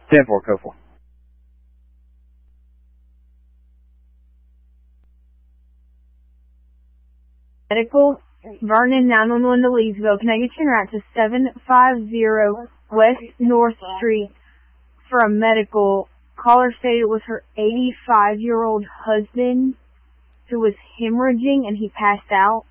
10-4, code 4. Medical, Vernon 911 to Leesville. Can I get you route to 750 West North Street for a medical? Caller stated it was her 85-year-old husband who was hemorrhaging and he passed out.